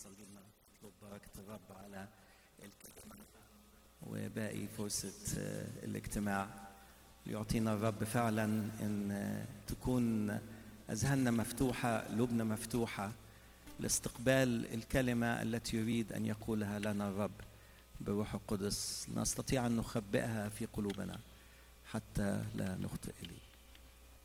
نصلي لنا نطلب بركة الرب على الكلمة وباقي فرصة الاجتماع. ليعطينا الرب فعلا ان تكون اذهاننا مفتوحة، قلوبنا مفتوحة لاستقبال الكلمة التي يريد ان يقولها لنا الرب بالروح القدس، نستطيع ان نخبئها في قلوبنا حتى لا نخطئ إليه.